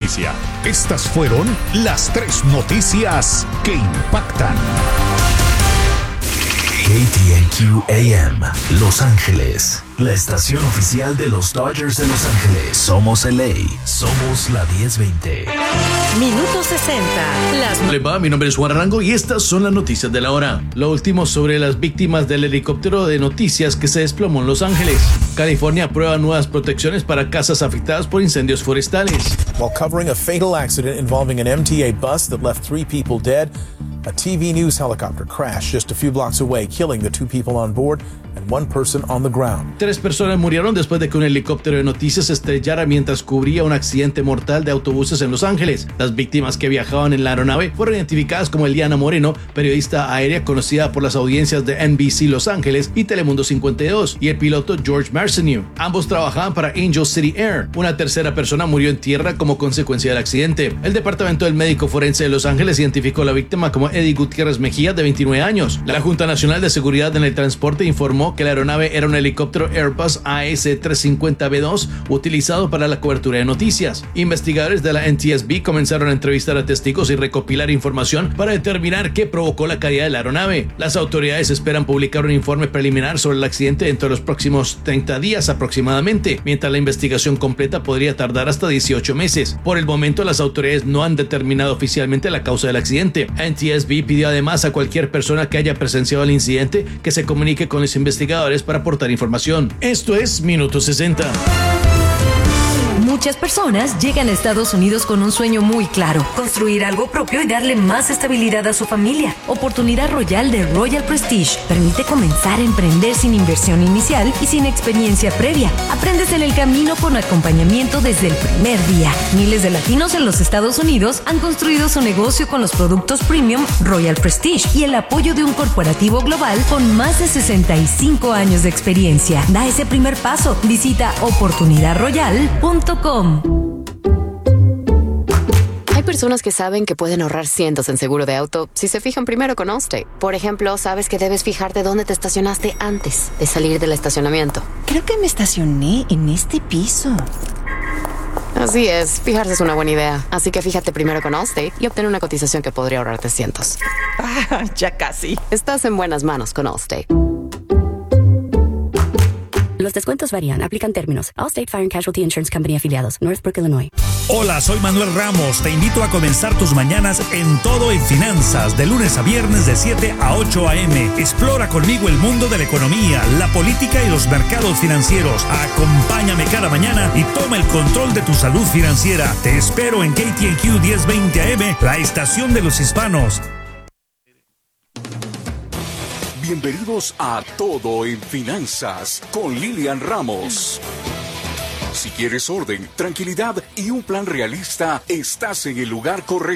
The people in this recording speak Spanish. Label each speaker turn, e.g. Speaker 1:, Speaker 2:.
Speaker 1: noticia. Estas fueron las 3 noticias que impactan.
Speaker 2: KTNQ AM, Los Ángeles, la estación oficial de los Dodgers de Los Ángeles. Somos LA, somos la 1020.
Speaker 3: Minuto 60.
Speaker 4: Le va, mi nombre es Juan Arango y estas son las noticias de la hora. Lo último sobre las víctimas del helicóptero de noticias que se desplomó en Los Ángeles. California aprueba nuevas protecciones para casas afectadas por incendios forestales.
Speaker 5: While covering a fatal accident involving an MTA bus that left 3 people dead, a TV news helicopter crashed just a few blocks away, killing the 2 people on board and 1 person on the ground.
Speaker 4: 3 personas murieron después de que un helicóptero de noticias se estrellara mientras cubría un accidente mortal de autobuses en Los Ángeles. Las víctimas que viajaban en la aeronave fueron identificadas como Eliana Moreno, periodista aérea conocida por las audiencias de NBC Los Ángeles y Telemundo 52, y el piloto George Marcineau. Ambos trabajaban para Angel City Air. Una tercera persona murió en tierra como consecuencia del accidente. El departamento del médico forense de Los Ángeles identificó a la víctima como Eddie Gutiérrez Mejía, de 29 años. La Junta Nacional de Seguridad en el Transporte informó que la aeronave era un helicóptero Airbus AS-350B2 utilizado para la cobertura de noticias. Investigadores de la NTSB comenzaron a entrevistar a testigos y recopilar información para determinar qué provocó la caída de la aeronave. Las autoridades esperan publicar un informe preliminar sobre el accidente dentro de los próximos 30 días aproximadamente, mientras la investigación completa podría tardar hasta 18 meses. Por el momento, las autoridades no han determinado oficialmente la causa del accidente. NTSB pidió además a cualquier persona que haya presenciado el incidente que se comunique con los investigadores para aportar información. Esto es Minuto 60.
Speaker 3: Muchas personas llegan a Estados Unidos con un sueño muy claro: construir algo propio y darle más estabilidad a su familia. Oportunidad Royal de Royal Prestige permite comenzar a emprender sin inversión inicial y sin experiencia previa. Aprendes en el camino con acompañamiento desde el primer día. Miles de latinos en los Estados Unidos han construido su negocio con los productos premium Royal Prestige y el apoyo de un corporativo global con más de 65 años de experiencia. Da ese primer paso. Visita oportunidadroyal.com.
Speaker 6: Hay personas que saben que pueden ahorrar cientos en seguro de auto si se fijan primero con Allstate. Por ejemplo, sabes que debes fijarte dónde te estacionaste antes de salir del estacionamiento.
Speaker 7: Creo que me estacioné en este piso.
Speaker 6: Así es, fijarse es una buena idea. Así que fíjate primero con Allstate y obtén una cotización que podría ahorrarte cientos.
Speaker 7: Ya casi.
Speaker 6: Estás en buenas manos con Allstate.
Speaker 8: Los descuentos varían. Aplican términos. Allstate Fire and Casualty Insurance Company afiliados. Northbrook, Illinois.
Speaker 9: Hola, soy Manuel Ramos. Te invito a comenzar tus mañanas en Todo en Finanzas, de lunes a viernes de 7 a 8 a.m. Explora conmigo el mundo de la economía, la política y los mercados financieros. Acompáñame cada mañana y toma el control de tu salud financiera. Te espero en KTNQ 1020 AM, la estación de los hispanos.
Speaker 1: Bienvenidos a Todo en Finanzas con Lilian Ramos. Si quieres orden, tranquilidad y un plan realista, estás en el lugar correcto.